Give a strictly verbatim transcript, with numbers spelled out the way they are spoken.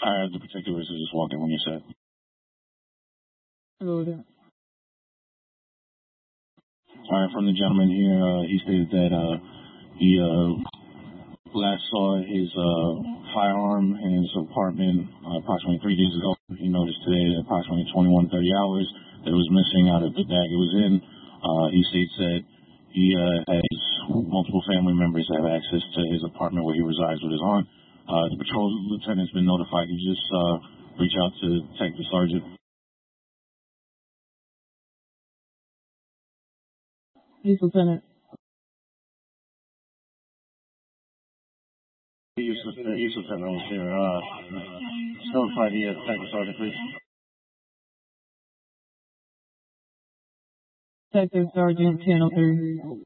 Uh, the particulars are just walking when you said. Hello there. All right, from the gentleman here, uh, he stated that uh, he uh, last saw his uh, firearm in his apartment uh, approximately three days ago. He noticed today at approximately twenty-one thirty hours that it was missing out of the bag it was in. Uh, he states that he uh, has multiple family members that have access to his apartment where he resides with his aunt. Uh, the patrol lieutenant's been notified. He just uh, reach out to Detective Sergeant. Police Lieutenant. Police Lieutenant was here. Uh, notify the uh, Detective Sergeant, please. Detective Sergeant Channel three.